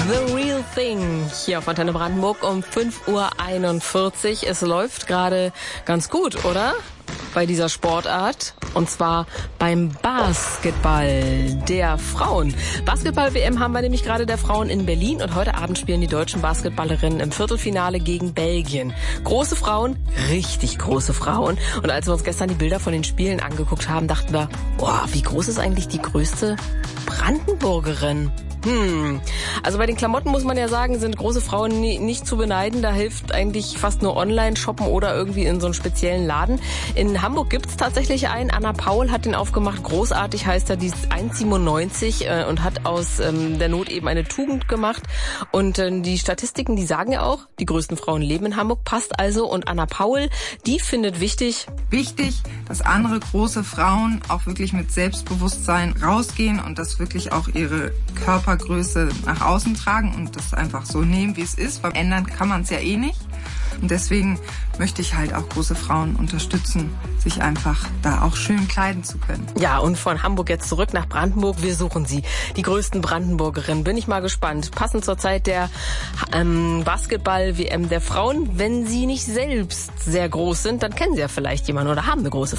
The Real Thing hier auf Antenne Brandenburg um 5:41 Uhr. Es läuft gerade ganz gut, oder? Bei dieser Sportart. Und zwar beim Basketball der Frauen. Basketball-WM haben wir nämlich gerade der Frauen in Berlin. Und heute Abend spielen die deutschen Basketballerinnen im Viertelfinale gegen Belgien. Große Frauen, richtig große Frauen. Und als wir uns gestern die Bilder von den Spielen angeguckt haben, dachten wir, boah, wie groß ist eigentlich die größte Brandenburgerin? Also bei den Klamotten muss man ja sagen, sind große Frauen nicht zu beneiden. Da hilft eigentlich fast nur Online-Shoppen oder irgendwie in so einem speziellen Laden. In Hamburg gibt's tatsächlich einen. Anna Paul hat den aufgemacht. Großartig heißt er. Die ist 1,97 und hat aus der Not eben eine Tugend gemacht. Und die Statistiken, die sagen ja auch, die größten Frauen leben in Hamburg. Passt also. Und Anna Paul, die findet wichtig, dass andere große Frauen auch wirklich mit Selbstbewusstsein rausgehen und das wirklich auch ihre Körpergröße nach außen tragen und das einfach so nehmen, wie es ist, weil ändern kann man es ja eh nicht. Und deswegen möchte ich halt auch große Frauen unterstützen, sich einfach da auch schön kleiden zu können. Ja, und von Hamburg jetzt zurück nach Brandenburg. Wir suchen sie, die größten Brandenburgerinnen. Bin ich mal gespannt. Passend zur Zeit der Basketball-WM der Frauen. Wenn sie nicht selbst sehr groß sind, dann kennen sie ja vielleicht jemanden oder haben eine große